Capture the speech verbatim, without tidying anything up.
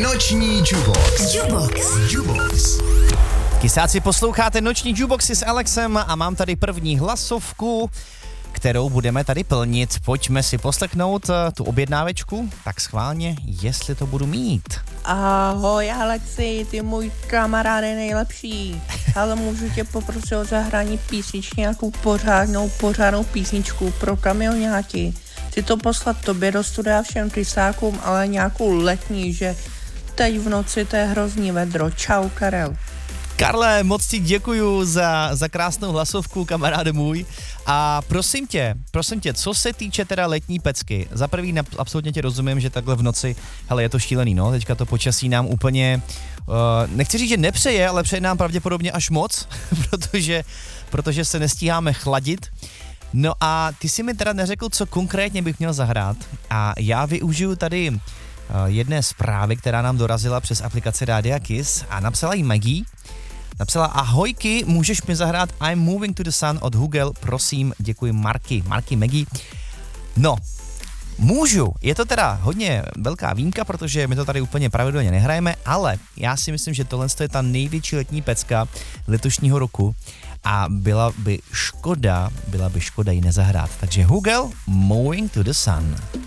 Noční Jukebox. Jukebox. Jukebox. Kysáci, posloucháte Noční Jukeboxy s Alexem a mám tady první hlasovku, kterou budeme tady plnit. Pojďme si poslechnout tu objednávečku, tak schválně, jestli to budu mít. Ahoj Alexi, ty můj kamarád je nejlepší. Ale můžu tě poprosit o zahrání písničky, nějakou pořádnou, pořádnou písničku pro kamionáky. Chci to poslat tobě do studia všem tysákům, ale nějakou letní, že teď v noci to je hrozný vedro. Čau, Karel. Karle, moc ti děkuju za, za krásnou hlasovku, kamaráde můj. A prosím tě, prosím tě, co se týče teda letní pecky, za prvý na, absolutně tě rozumím, že takhle v noci, hele, je to šílený, no, teďka to počasí nám úplně, uh, nechci říct, že nepřeje, ale přeje nám pravděpodobně až moc, protože, protože se nestíháme chladit. No a ty si mi teda neřekl, co konkrétně bych měl zahrát a já využiju tady uh, jedné zprávy, která nám dorazila přes aplikaci Rádia Kiss a napsala jí Maggie. Napsala, ahojky, můžeš mi zahrát I'm Moving to the Sun od Hugel, prosím, děkuji Marky, Marky Maggie. No, můžu, je to teda hodně velká výjimka, protože my to tady úplně pravidelně nehrajeme, ale já si myslím, že tohle je ta největší letní pecka letošního roku a byla by škoda, byla by škoda ji nezahrát. Takže Hugel, Moving to the Sun.